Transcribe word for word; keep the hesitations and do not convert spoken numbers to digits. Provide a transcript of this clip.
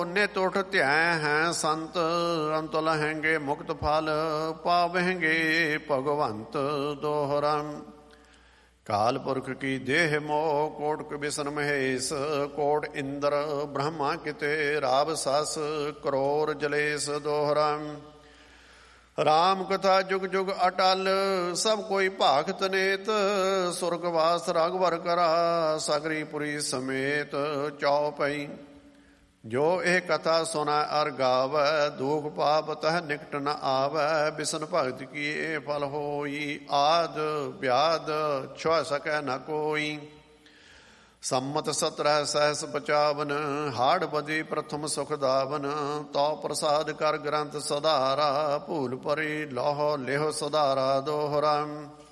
ਨਿਤ ਉਠ ਧਿਆਇ ਹੈ ਸੰਤ, ਅੰਤ ਲਹੈਂਗੇ ਮੁਕਤ ਫਲ, ਪਾਵਹਿੰਗੇ ਭਗਵੰਤ ਦੋਹਰਾ। ਕਾਲ ਪੁਰਖ ਕੀ ਦੇਹ ਮੋਹ, ਕੋਟ ਕਬਿਸ਼ਨ ਮਹੇਸ਼, ਕੋਟ ਇੰਦਰ ਬ੍ਰਹਮਾ ਕਿਤੇ, ਰਾਵ ਸਸ ਕਰੋਰ ਜਲੇਸ਼ ਦੋਹਰਾ। ਰਾਮ ਕਥਾ ਜੁਗ ਜੁਗ ਅਟਲ, ਸਭ ਕੋਈ ਭਾਖਤ ਨੇਤ, ਸੁਰਗਵਾਸ ਰਾਘਵਰ ਕਰਾ, ਸਗਰੀ ਪੁਰੀ ਸਮੇਤ ਚੌਪਈ। ਜੋ ਇਹ ਕਥਾ ਸੁਨਾ ਅਰ ਗਾਵੈ, ਦੁਖ ਪਾਪ ਤਹ ਨਿਕਟ ਨ ਆਵੈ, ਬਿਸਨ ਭਗਤ ਕੀ ਇਹ ਫਲ ਹੋਈ, ਆਦ ਵਿਆਦ ਛੁਹ ਸਕੈ ਨ ਕੋਈ। ਸੰਮਤ ਸਤਰਹ ਸਹਿਸ ਪਚਾਵਨ, ਹਾੜ ਬਦੀ ਪ੍ਰਥਮ ਸੁਖ ਦਾਵਨ, ਤਉ ਪ੍ਰਸਾਦ ਕਰ ਗ੍ਰੰਥ ਸਧਾਰਾ, ਭੂਲ ਪਰੀ ਲੋਹ ਲਿਹ ਸਧਾਰਾ ਦੋਹਰਾ।